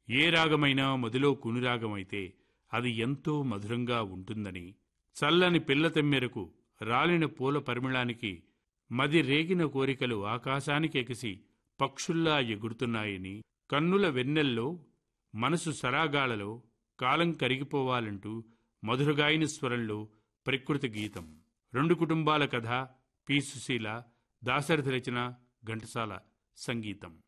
ఏ రాగమైనా మదిలో కునిరాగమైతే అది ఎంతో మధురంగా ఉంటుందని, చల్లని పిల్లతెమ్మెరకు రాలిన పూల పరిమళానికి మది రేగిన కోరికలు ఆకాశానికెగిసి పక్షుల్లా ఎగురుతున్నాయని, కన్నుల వెన్నెల్లో మనసు సరాగాలలో కాలం కరిగిపోవాలంటూ మధురగాయని స్వరంలో ప్రకృతి గీతం. 2 కుటుంబాల కథ. పి. సుశీల. దాశరథి రచన. ఘంటసాల సంగీతం.